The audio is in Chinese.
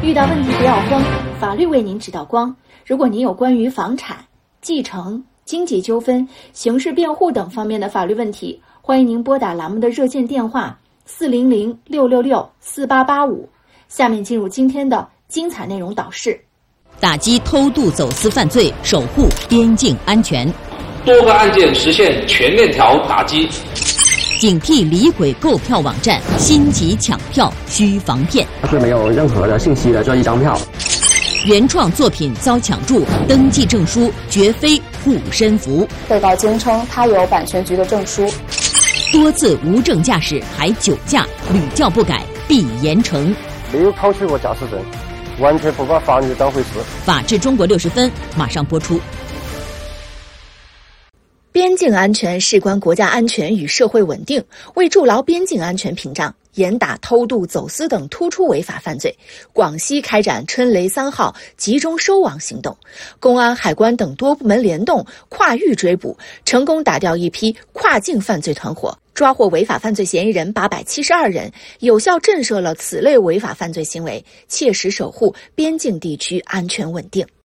遇到问题不要慌，法律为您指导光。如果您有关于房产、继承、经济纠纷、刑事辩护等方面的法律问题，欢迎您拨打栏目的热线电话400-666-4885。下面进入今天的精彩内容导视。 打击偷渡走私犯罪，守护边境安全。 多个案件实现全链条打击。 警惕离轨购票网站，心急抢票需防骗。 是没有任何的信息的这一张票。 原创作品遭抢注，登记证书绝非护身符。 被告坚称他有版权局的证书。 多次无证驾驶还酒驾，屡教不改必严惩。 没有考取过驾驶证，完全不把法律当回事。 法治中国60分马上播出。 边境安全事关国家安全与社会稳定，为筑牢边境安全屏障，严打偷渡、走私等突出违法犯罪，广西开展春雷3号集中收网行动，公安、海关等多部门联动，跨域追捕，成功打掉一批跨境犯罪团伙，抓获违法犯罪嫌疑人872人，有效震慑了此类违法犯罪行为，切实守护边境地区安全稳定。